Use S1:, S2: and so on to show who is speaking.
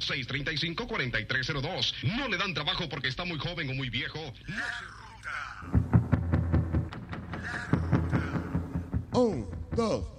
S1: 635-4302. No le dan trabajo porque está muy joven o muy viejo. La Ruta.
S2: 1, 2,